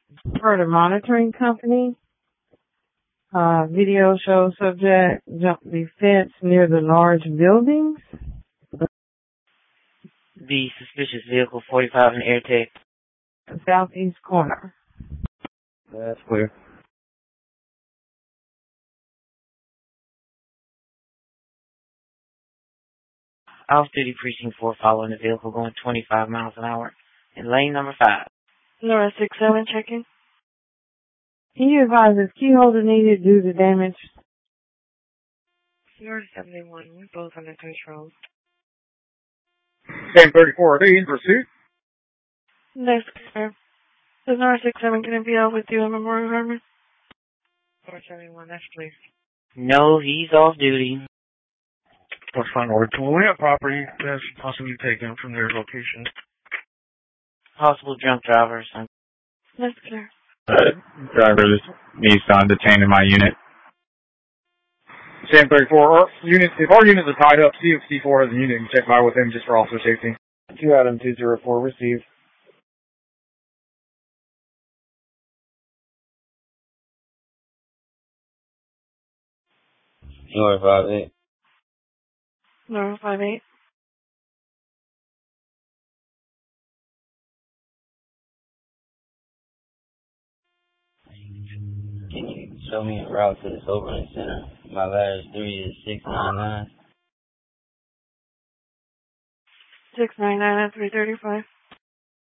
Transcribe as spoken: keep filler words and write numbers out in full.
For the monitoring company, uh, video shows subject jumped the fence near the large buildings. The suspicious vehicle, forty-five in AirTag. Southeast corner. That's clear. Off-duty precinct four following the vehicle going twenty-five miles an hour in lane number five. Nora six seven checking. Can you advise if key holder needed due to damage? Nora seventy-one, we're both under control. ten thirty-four, are they in pursuit? Next, sir. Is Nora six seven going to be out with you in Memorial Harmon? Nora seventy-one, that's please. No, he's off duty. That's fine, order. We have property that's possibly taken from their location. Possible drunk driver or something. Next, sir. Uh, driver needs to detain in my unit. ten thirty-four, our unit, if our units are tied up, see if C four has a unit and check by with them just for officer safety. two Adam two zero four, received. Nora five eight. Nora five eight. Can you show me a route to the Sobering Center? My last three is six nine nine. six nine nine at three thirty-five.